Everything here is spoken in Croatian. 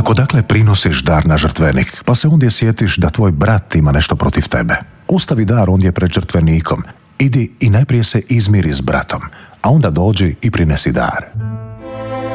Ako dakle prinosiš dar na žrtvenik, pa se ondje sjetiš da tvoj brat ima nešto protiv tebe, ostavi dar ondje pred žrtvenikom, idi i najprije se izmiri s bratom, a onda dođi i prinesi dar.